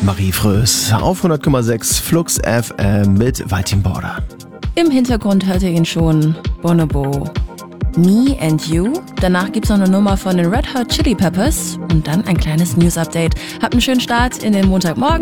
Marie Frös auf 100,6 Flux FM mit Viking Border. Im Hintergrund hört ihr ihn schon, Bonobo. Me and You. Danach gibt's noch eine Nummer von den Red Hot Chili Peppers und dann ein kleines News-Update. Habt einen schönen Start in den Montagmorgen.